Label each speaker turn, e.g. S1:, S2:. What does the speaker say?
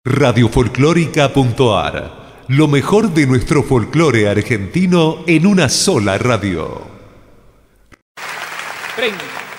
S1: Radiofolclórica.ar. Lo mejor de nuestro folclore argentino en una sola radio.
S2: 30.